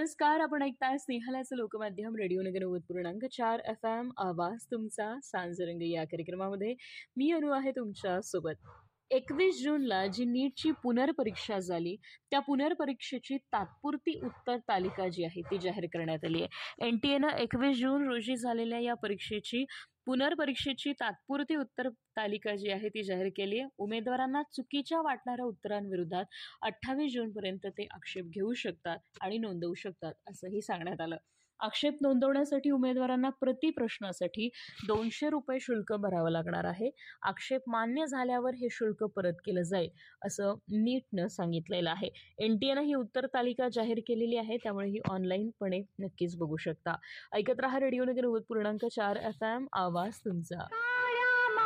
नमस्कार. आपण ऐकताय स्नेहलाचं लोकमाध्यम रेडिओ नगर 90.4 FM आवाज तुमचा सांजरंग या कार्यक्रमामध्ये मी अनु आहे तुमच्या सोबत. 21 जूनला जी नीटची पुनर्परीक्षा झाली त्या पुनर्परीक्षेची तात्पुरती उत्तर तालिका जी आहे ती जाहीर करण्यात आली आहे. NTAनं 21 जून रोजी झालेल्या या पुनर्परीक्षेची तात्पुरती उत्तर तालिका जी आहे ती जाहीर केली आहे. उमेदवारांना चुकीच्या वाटणाऱ्या उत्तरांविरोधात 28 जूनपर्यंत ते आक्षेप घेऊ शकतात आणि नोंदवू शकतात असंही सांगण्यात आलं. आक्षेप नोंदवण्यासाठी उमेदवारांना प्रति प्रश्नासाठी 200 रुपये शुल्क भरावं लागणार आहे. आक्षेप मान्य झाल्यावर हे शुल्क परत केलं जाईल असं नीटनं सांगितलेलं आहे. NTAनं ही उत्तर तालिका जाहीर केलेली आहे, त्यामुळे ही ऑनलाईनपणे नक्कीच बघू शकता. ऐकत रहा रेडिओ नगर 90.4 FM आवाज तुमचा.